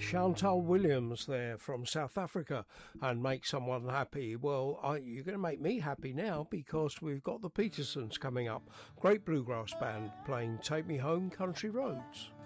Chantal Williams there from South Africa, and Make Someone Happy. Well, you're going to make me happy now, because we've got the Petersons coming up. Great bluegrass band playing Take Me Home Country Roads.